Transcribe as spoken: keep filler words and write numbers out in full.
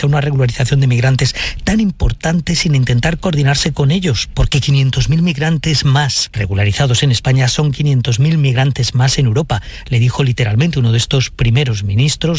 derecha una regularización de migrantes tan importante sin intentar coordinarse con ellos, porque quinientos mil migrantes más regularizados en España son quinientos mil migrantes más en Europa, le dijo literalmente uno de estos primeros ministros